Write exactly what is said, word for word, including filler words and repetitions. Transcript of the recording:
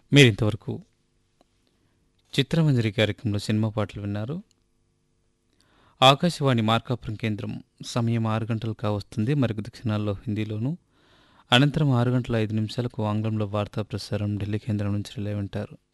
మీరింతవరకు చిత్రమంజరి కార్యక్రమంలో సినిమా పాటలు విన్నారు. ఆకాశవాణి మార్కాపురం కేంద్రం సమయం ఆరు గంటలు కావస్తుంది. మరికొద్ది క్షణాల్లో హిందీలోను, అనంతరం ఆరు గంటల ఐదు నిమిషాలకు ఆంగ్లంలో వార్తా ప్రసారం ఢిల్లీ కేంద్రం నుంచి రిలే వింటారు.